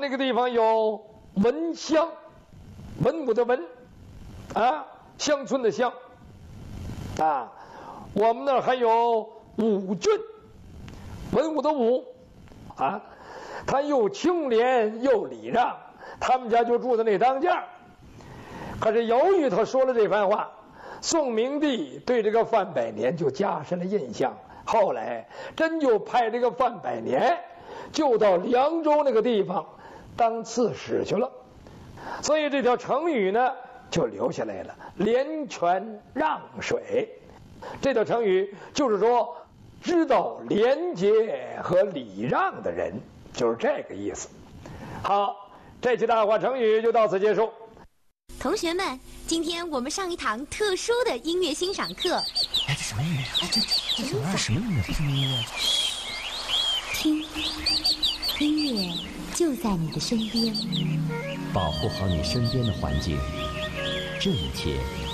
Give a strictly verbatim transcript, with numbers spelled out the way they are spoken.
那个地方有文乡，文武的文，啊，乡村的乡，啊，我们那儿还有武郡，文武的武，啊，他又清廉又礼让，他们家就住在那当间。可是由于他说了这番话，宋明帝对这个范百年就加深了印象，后来真就派这个范百年就到凉州那个地方当刺史去了。所以这条成语呢就留下来了，连泉让水。这条成语就是说知道廉洁和礼让的人，就是这个意思。好，这期大话成语就到此结束。 同学们，今天我们上一堂特殊的音乐欣赏课。 哎，这什么音乐？哎，这这什么？这什么音乐？什么音乐？ 听，音乐就在你的身边。 保护好你身边的环境，这一切